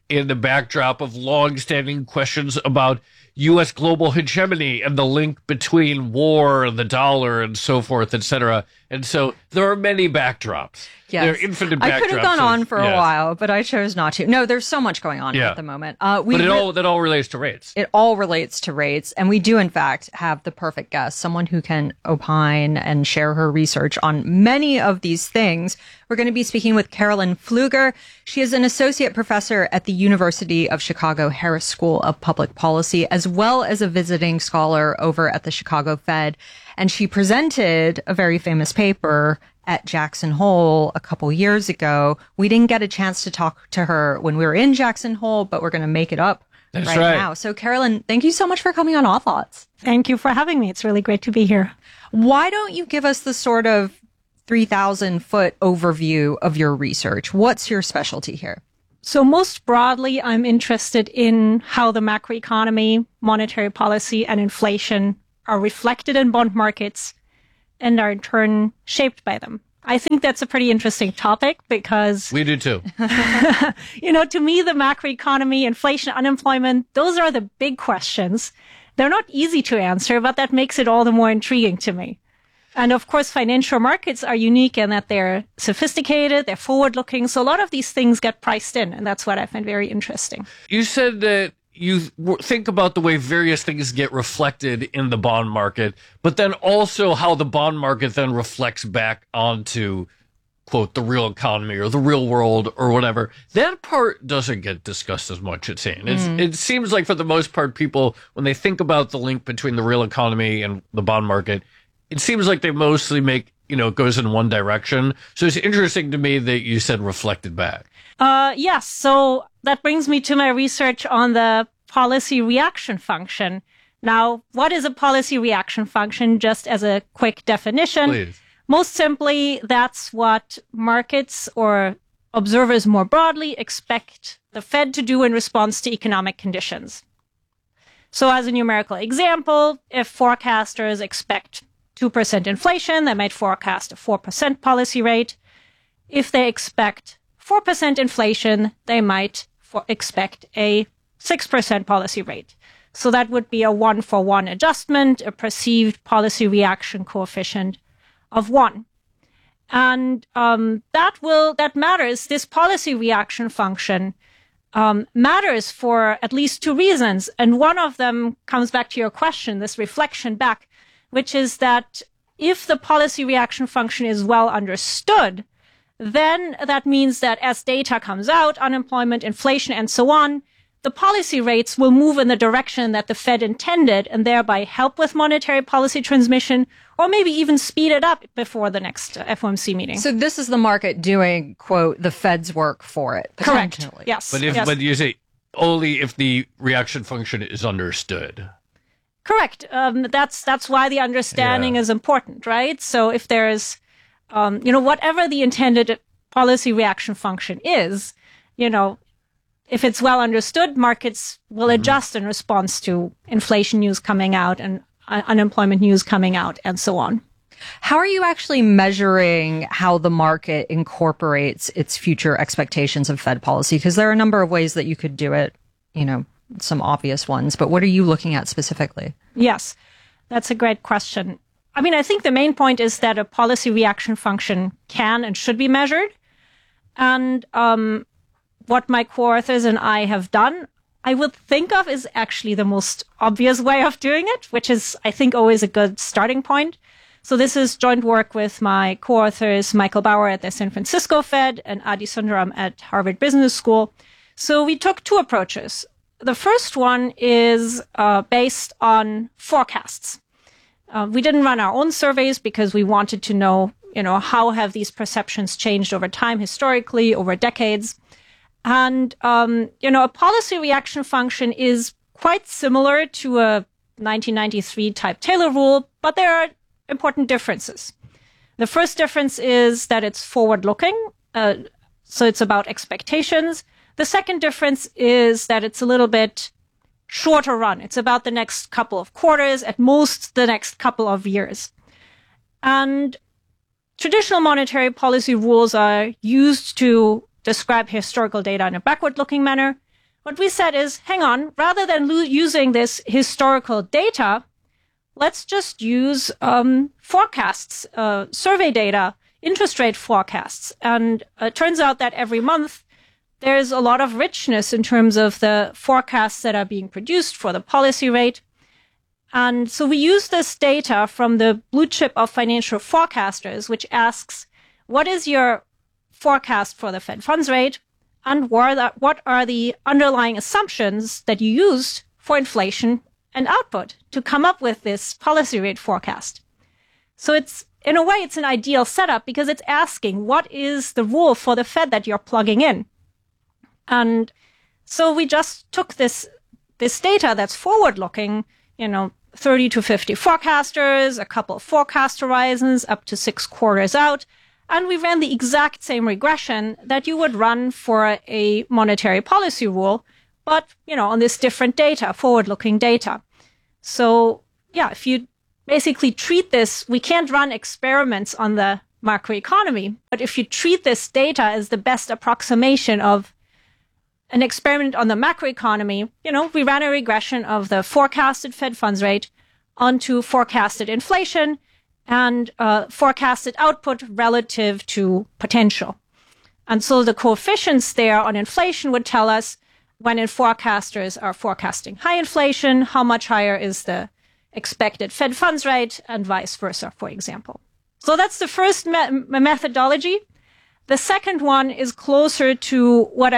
[SPEAKER 17] in the backdrop of long-standing questions about U.S. global hegemony and the link between war and the dollar and so forth, et cetera. And so there are many backdrops.
[SPEAKER 16] Yes.
[SPEAKER 17] There are infinite backdrops.
[SPEAKER 16] I could have gone on for a while, but I chose not to. No, there's so much going on at the moment.
[SPEAKER 17] But that all relates to rates.
[SPEAKER 16] It all relates to rates. And we do, in fact, have the perfect guest, someone who can opine and share her research on many of these things. We're going to be speaking with Carolyn Pfluger. She is an associate professor at the University of Chicago Harris School of Public Policy, as well as a visiting scholar over at the Chicago Fed. And she presented a very famous paper at Jackson Hole a couple years ago. We didn't get a chance to talk to her when we were in Jackson Hole, but we're going to make it up right now. So, Carolyn, thank you so much for coming on Odd Lots.
[SPEAKER 18] Thank you for having me. It's really great to be here.
[SPEAKER 16] Why don't you give us the sort of 3,000-foot overview of your research? What's your specialty here?
[SPEAKER 18] So most broadly, I'm interested in how the macroeconomy, monetary policy, and inflation are reflected in bond markets and are in turn shaped by them. I think that's a pretty interesting topic because...
[SPEAKER 17] We do too.
[SPEAKER 18] To me, the macroeconomy, inflation, unemployment, those are the big questions. They're not easy to answer, but that makes it all the more intriguing to me. And of course, financial markets are unique in that they're sophisticated, they're forward-looking. So a lot of these things get priced in, and that's what I find very interesting.
[SPEAKER 17] You said that you think about the way various things get reflected in the bond market, but then also how the bond market then reflects back onto, quote, the real economy or the real world or whatever. That part doesn't get discussed as much, it seems. It seems like for the most part, people, when they think about the link between the real economy and the bond market, it seems like they mostly make, it goes in one direction. So it's interesting to me that you said reflected back.
[SPEAKER 18] Yes. So that brings me to my research on the policy reaction function. Now, what is a policy reaction function? Just as a quick definition.
[SPEAKER 17] Please.
[SPEAKER 18] Most simply, that's what markets or observers more broadly expect the Fed to do in response to economic conditions. So as a numerical example, if forecasters expect 2% inflation, they might forecast a 4% policy rate. If they expect 4% inflation, they might expect a 6% policy rate. So that would be a 1-for-1 adjustment, a perceived policy reaction coefficient of 1. And that matters. This policy reaction function matters for at least two reasons. And one of them comes back to your question, this reflection back, which is that if the policy reaction function is well understood, then that means that as data comes out, unemployment, inflation, and so on, the policy rates will move in the direction that the Fed intended and thereby help with monetary policy transmission or maybe even speed it up before the next FOMC meeting.
[SPEAKER 16] So this is the market doing, quote, the Fed's work for it.
[SPEAKER 18] Correct. Yes.
[SPEAKER 17] But you say only if the reaction function is understood.
[SPEAKER 18] Correct. That's why the understanding is important, right? So if there's, whatever the intended policy reaction function is, if it's well understood, markets will adjust in response to inflation news coming out and unemployment news coming out and so on.
[SPEAKER 16] How are you actually measuring how the market incorporates its future expectations of Fed policy? Because there are a number of ways that you could do it, some obvious ones, but what are you looking at specifically?
[SPEAKER 18] Yes, that's a great question. I think the main point is that a policy reaction function can and should be measured. And what my co-authors and I have done, I would think of is actually the most obvious way of doing it, which is, I think, always a good starting point. So this is joint work with my co-authors, Michael Bauer at the San Francisco Fed and Adi Sundaram at Harvard Business School. So we took two approaches. The first one is based on forecasts. We didn't run our own surveys because we wanted to know, how have these perceptions changed over time, historically, over decades. And, a policy reaction function is quite similar to a 1993 type Taylor rule, but there are important differences. The first difference is that it's forward-looking, so it's about expectations. The second difference is that it's a little bit shorter run. It's about the next couple of quarters, at most the next couple of years. And traditional monetary policy rules are used to describe historical data in a backward-looking manner. what we said is, hang on, rather than using this historical data, let's just use forecasts, survey data, interest rate forecasts. And it turns out that every month there's a lot of richness in terms of the forecasts that are being produced for the policy rate. And so we use this data from the blue chip of financial forecasters, which asks, what is your forecast for the Fed funds rate? And what are the underlying assumptions that you used for inflation and output to come up with this policy rate forecast? So it's, in a way, it's an ideal setup because it's asking, what is the rule for the Fed that you're plugging in? And so we just took this data that's forward-looking, 30 to 50 forecasters, a couple of forecast horizons up to 6 quarters out, and we ran the exact same regression that you would run for a monetary policy rule, but, on this different data, forward-looking data. So, yeah, if you basically treat this, we can't run experiments on the macroeconomy, but if you treat this data as the best approximation of an experiment on the macroeconomy, we ran a regression of the forecasted Fed funds rate onto forecasted inflation and forecasted output relative to potential. And so the coefficients there on inflation would tell us when forecasters are forecasting high inflation, how much higher is the expected Fed funds rate, and vice versa, for example. So that's the first methodology. The second one is closer to what